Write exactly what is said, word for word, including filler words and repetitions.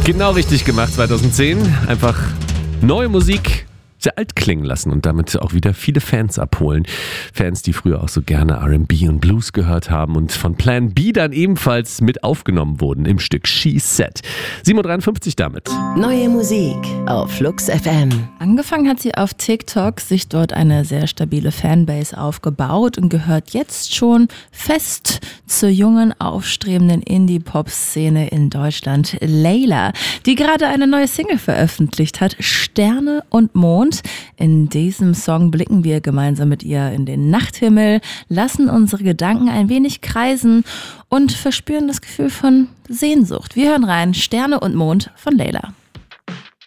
Genau richtig gemacht zweitausendzehn. Einfach neue Musik sehr alt klingen lassen und damit auch wieder viele Fans abholen. Fans, die früher auch so gerne R and B und Blues gehört haben und von Plan B dann ebenfalls mit aufgenommen wurden im Stück She Said. sieben Uhr dreiundfünfzig damit. Neue Musik auf Flux F M. Angefangen hat sie auf TikTok, sich dort eine sehr stabile Fanbase aufgebaut und gehört jetzt schon fest zur jungen, aufstrebenden Indie-Pop-Szene in Deutschland. Layla, die gerade eine neue Single veröffentlicht hat, Sterne und Mond. In diesem Song blicken wir gemeinsam mit ihr in den Nachthimmel, lassen unsere Gedanken ein wenig kreisen und verspüren das Gefühl von Sehnsucht. Wir hören rein, Sterne und Mond von Layla.